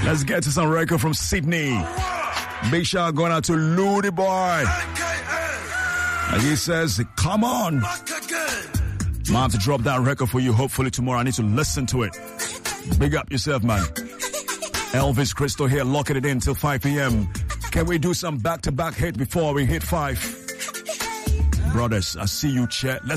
Let's get to some record from Sydney. Big shout going out to Loody Boy. And he says, come on. Man, to drop that record for you. Hopefully tomorrow I need to listen to it. Big up yourself, man. Elvis Crystal here, locking it in till 5 p.m. Can we do some back-to-back hit before we hit 5? Brothers, I see you, chat.